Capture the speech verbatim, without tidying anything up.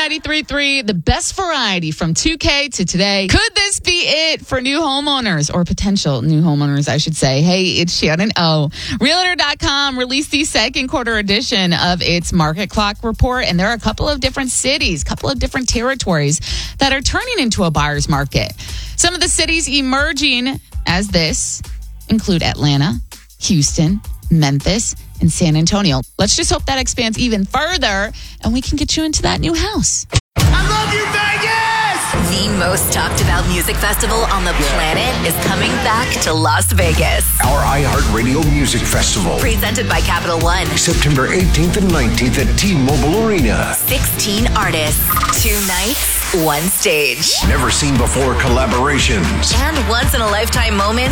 ninety-three point three, the best variety from two K to today. Could this be it for new homeowners or potential new homeowners, I should say? Hey, it's Shannon O. Realtor dot com released the second quarter edition of its Market Clock report, and there are a couple of different cities, a couple of different territories that are turning into a buyer's market. Some of the cities emerging as this include Atlanta, Houston, Memphis, and San Antonio. Let's just hope that expands even further and we can get you into that new house. I love you, Vegas! The most talked about music festival on the planet is coming back to Las Vegas. Our iHeartRadio Music Festival. Presented by Capital One. September eighteenth and nineteenth at T-Mobile Arena. sixteen artists, two nights, one stage. Never seen before collaborations. And once in a lifetime moments